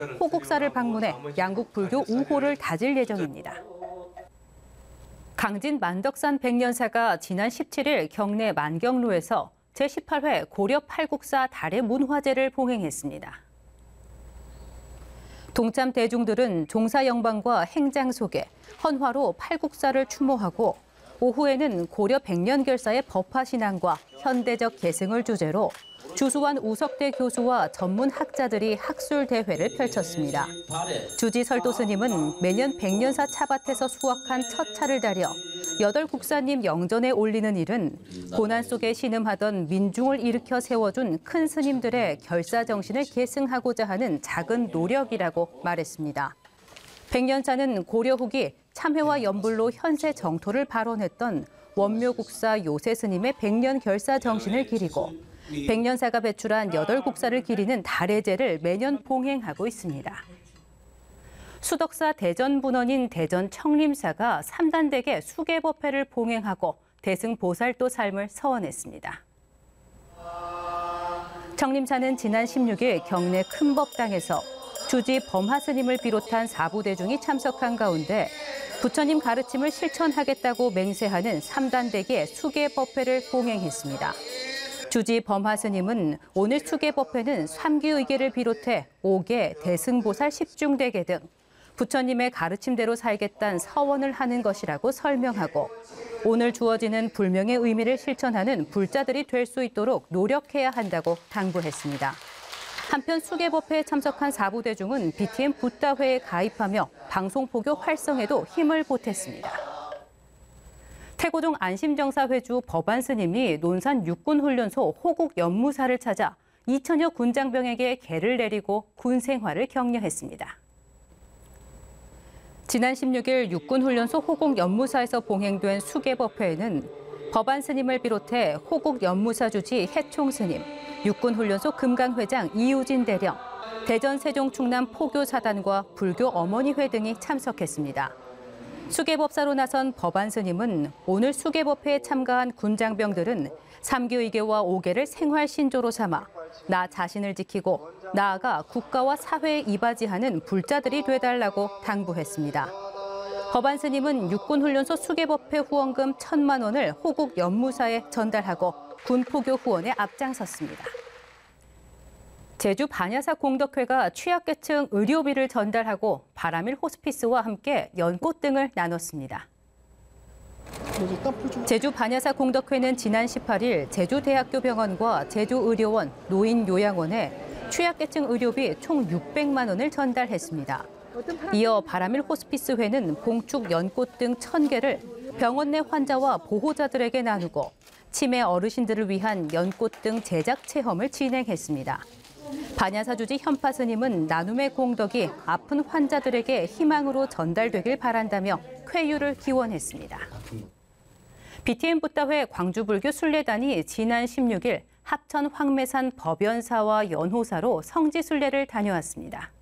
호국사를 방문해 양국 불교 우호를 다질 예정입니다. 강진 만덕산 백년사가 지난 17일 경내 만경로에서 제18회 고려 팔국사 달의 문화제를 봉행했습니다. 동참 대중들은 종사 영방과 행장 속에 헌화로 팔국사를 추모하고 오후에는 고려 백년결사의 법화신앙과 현대적 계승을 주제로 주수환 우석대 교수와 전문 학자들이 학술 대회를 펼쳤습니다. 주지 설도 스님은 매년 백년사 차밭에서 수확한 첫 차를 달여 8국사님 영전에 올리는 일은 고난 속에 신음하던 민중을 일으켜 세워준 큰 스님들의 결사 정신을 계승하고자 하는 작은 노력이라고 말했습니다. 백년사는 고려 후기 참회와 연불로 현세 정토를 발언했던 원묘국사 요새 스님의 백년 결사 정신을 기리고 백년사가 배출한 8국사를 기리는 달해제를 매년 봉행하고 있습니다. 수덕사 대전분원인 대전청림사가 3단댁의 수계법회를 봉행하고 대승보살도 삶을 서원했습니다. 청림사는 지난 16일 경내 큰법당에서 주지 범하스님을 비롯한 사부대중이 참석한 가운데 부처님 가르침을 실천하겠다고 맹세하는 3단댁의 수계법회를 봉행했습니다. 주지 범하스님은 오늘 수계법회는 삼기의계를 비롯해 5계, 대승보살 10중대계 등 부처님의 가르침대로 살겠다는 서원을 하는 것이라고 설명하고 오늘 주어지는 불명의 의미를 실천하는 불자들이 될 수 있도록 노력해야 한다고 당부했습니다. 한편 수계법회에 참석한 사부대중은 BTM 붓다회에 가입하며 방송포교 활성에도 힘을 보탰습니다. 태고종 안심정사회주 법안 스님이 논산 육군훈련소 호국 연무사를 찾아 2천여 군장병에게 계를 내리고 군 생활을 격려했습니다. 지난 16일 육군훈련소 호국 연무사에서 봉행된 수계법회에는 법안 스님을 비롯해 호국 연무사 주지 해총 스님, 육군훈련소 금강회장 이우진 대령, 대전 세종 충남 포교사단과 불교 어머니회 등이 참석했습니다. 수계법사로 나선 법안 스님은 오늘 수계법회에 참가한 군장병들은 삼기의계와 5계를 생활신조로 삼아 나 자신을 지키고 나아가 국가와 사회에 이바지하는 불자들이 되달라고 당부했습니다. 법안 스님은 육군훈련소 수계법회 후원금 1,000만 원을 호국 연무사에 전달하고 군포교 후원에 앞장섰습니다. 제주 반야사 공덕회가 취약계층 의료비를 전달하고 바람일 호스피스와 함께 연꽃 등을 나눴습니다. 제주 반야사 공덕회는 지난 18일 제주대학교 병원과 제주의료원, 노인요양원에 취약계층 의료비 총 600만 원을 전달했습니다. 이어 바람일 호스피스회는 봉축 연꽃 등 1,000개를 병원 내 환자와 보호자들에게 나누고 치매 어르신들을 위한 연꽃 등 제작 체험을 진행했습니다. 반야사 주지 현파 스님은 나눔의 공덕이 아픈 환자들에게 희망으로 전달되길 바란다며 쾌유를 기원했습니다. BTM 붓다회 광주불교 순례단이 지난 16일 합천 황매산 법연사와 연호사로 성지순례를 다녀왔습니다.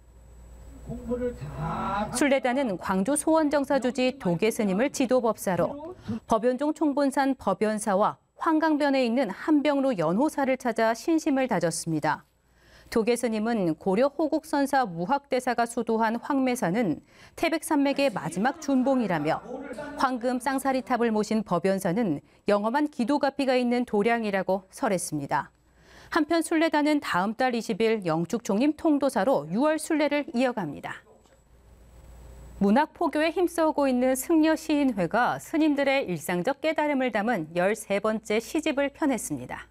순례단은 광주 소원정사 주지 도계 스님을 지도법사로 법연종 총본산 법연사와 황강변에 있는 한병로 연호사를 찾아 신심을 다졌습니다. 도계 스님은 고려 호국선사 무학대사가 수도한 황매산은 태백산맥의 마지막 준봉이라며 황금 쌍사리탑을 모신 법연사는 영험한 기도가피가 있는 도량이라고 설했습니다. 한편 순례단은 다음 달 20일 영축총림 통도사로 6월 순례를 이어갑니다. 문학 포교에 힘써오고 있는 승려 시인회가 스님들의 일상적 깨달음을 담은 13번째 시집을 펴냈습니다.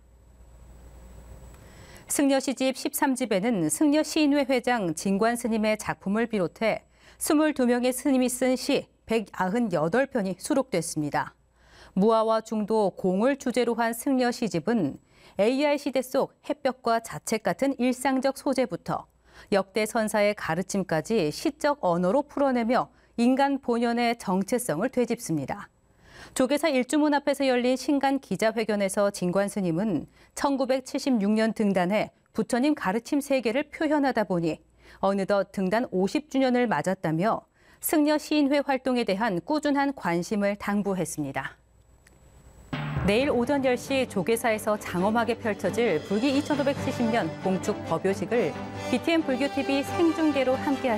승려 시집 13집에는 승려 시인회 회장 진관 스님의 작품을 비롯해 22명의 스님이 쓴 시 198편이 수록됐습니다. 무아와 중도 공을 주제로 한 승려 시집은 AI 시대 속 햇볕과 자책 같은 일상적 소재부터 역대 선사의 가르침까지 시적 언어로 풀어내며 인간 본연의 정체성을 되짚습니다. 조계사 일주문 앞에서 열린 신간 기자회견에서 진관 스님은 1976년 등단해 부처님 가르침 세계를 표현하다 보니 어느덧 등단 50주년을 맞았다며 승려 시인회 활동에 대한 꾸준한 관심을 당부했습니다. 내일 오전 10시 조계사에서 장엄하게 펼쳐질 불기 2570년 봉축 법요식을 BTN 불교TV 생중계로 함께하십니다.